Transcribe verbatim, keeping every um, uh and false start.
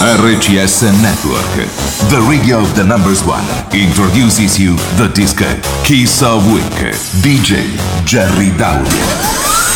R C S Network, the radio of the numbers one, introduces you the disco Kiss of Week, D J Jerry Daudio.